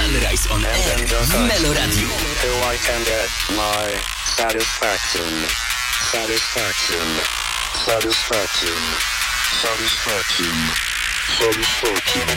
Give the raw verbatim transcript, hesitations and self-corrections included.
Sunrise on Air w Meloradiu. Till I can get my satisfaction. Satisfaction. Satisfaction. Satisfaction. Satisfaction.